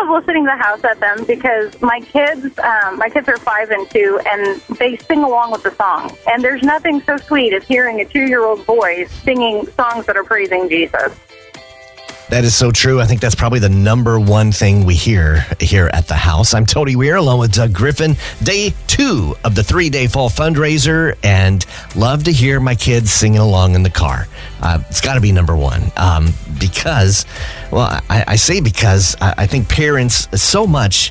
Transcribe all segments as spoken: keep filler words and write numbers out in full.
love listening to House F M because my kids, um, my kids are five and two, and they sing along with the song. And there's nothing so sweet as hearing a two-year-old voice singing songs that are praising Jesus. That is so true. I think that's probably the number one thing we hear here at the house. I'm Tony Weir, along with Doug Griffin. Day two of the three-day fall fundraiser, and love to hear my kids singing along in the car. Uh, it's got to be number one um, because, well, I, I say because I, I think parents so much.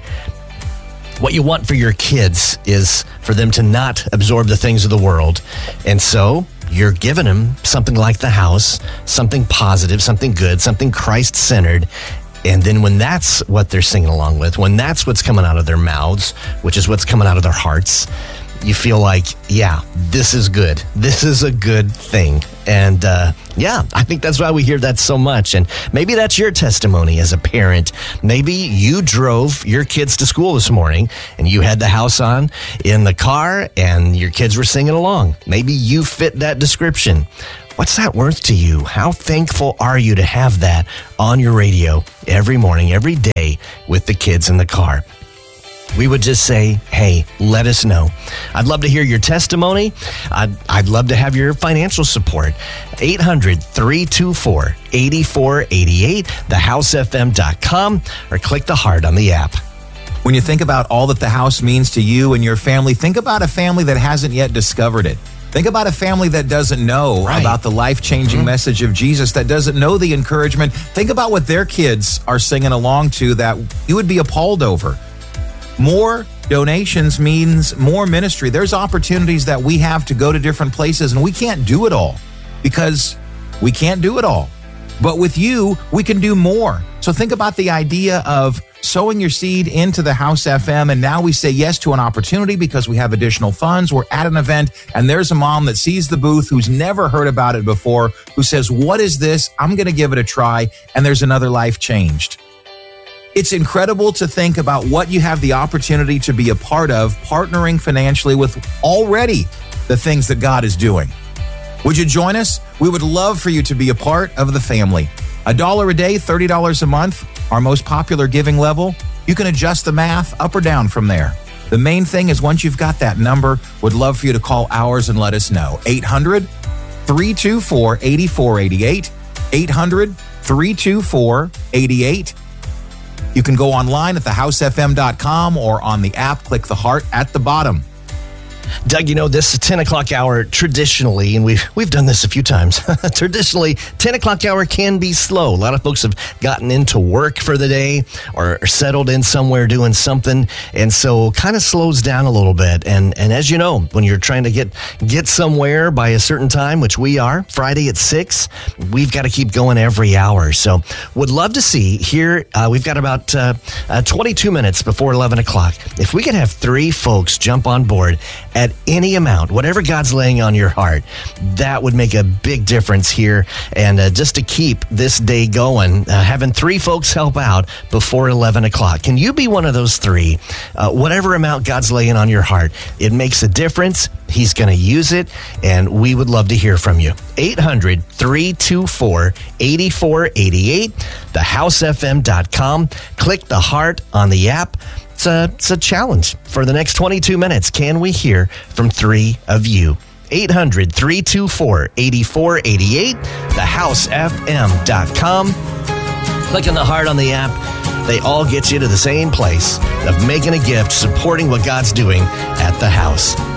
What you want for your kids is for them to not absorb the things of the world, and so you're giving them something like the house, something positive, something good, something Christ-centered. And then when that's what they're singing along with, when that's what's coming out of their mouths, which is what's coming out of their hearts, you feel like, yeah, this is good. This is a good thing. And uh, yeah, I think that's why we hear that so much. And maybe that's your testimony as a parent. Maybe you drove your kids to school this morning and you had the house on in the car and your kids were singing along. Maybe you fit that description. What's that worth to you? How thankful are you to have that on your radio every morning, every day with the kids in the car? We would just say, hey, let us know. I'd love to hear your testimony. I'd, I'd love to have your financial support. eight hundred, three two four, eight four eight eight, the house f m dot com, or click the heart on the app. When you think about all that the house means to you and your family, think about a family that hasn't yet discovered it. Think about a family that doesn't know right. about the life-changing mm-hmm. message of Jesus, that doesn't know the encouragement. Think about what their kids are singing along to that you would be appalled over. More donations means more ministry. There's opportunities that we have to go to different places, and we can't do it all because we can't do it all. But with you, we can do more. So think about the idea of sowing your seed into the House F M, and now we say yes to an opportunity because we have additional funds. We're at an event, and there's a mom that sees the booth who's never heard about it before, who says, what is this? I'm going to give it a try, and there's another life changed. It's incredible to think about what you have the opportunity to be a part of, partnering financially with already the things that God is doing. Would you join us? We would love for you to be a part of the family. A dollar a day, thirty dollars a month, our most popular giving level. You can adjust the math up or down from there. The main thing is once you've got that number, would love for you to call ours and let us know. eight hundred, three two four, eight four eight eight, eight hundred, three two four, eight eight. You can go online at the house f m dot com or on the app, click the heart at the bottom. Doug, you know, this ten o'clock hour traditionally, and we've, we've done this a few times, traditionally, ten o'clock hour can be slow. A lot of folks have gotten into work for the day or, or settled in somewhere doing something, and so kind of slows down a little bit. And and as you know, when you're trying to get, get somewhere by a certain time, which we are, Friday at six, we've got to keep going every hour. So would love to see here, uh, we've got about uh, uh, twenty-two minutes before eleven o'clock. If we could have three folks jump on board at any amount, whatever God's laying on your heart, that would make a big difference here. And uh, just to keep this day going, uh, having three folks help out before eleven o'clock. Can you be one of those three? Uh, whatever amount God's laying on your heart, it makes a difference. He's going to use it, and we would love to hear from you. eight hundred, three two four, eight four eight eight, the house f m dot com. Click the heart on the app. It's a, it's a challenge for the next twenty-two minutes. Can we hear from three of you? eight hundred, three two four, eight four eight eight, the house f m dot com. Clicking the heart on the app. They all get you to the same place of making a gift, supporting what God's doing at the house.